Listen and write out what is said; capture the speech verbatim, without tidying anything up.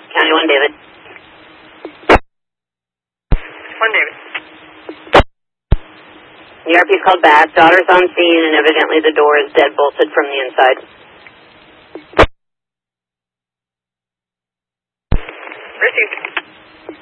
County one, David. one, David. E R P's called back. Daughter's on scene, and evidently the door is dead bolted from the inside. Received.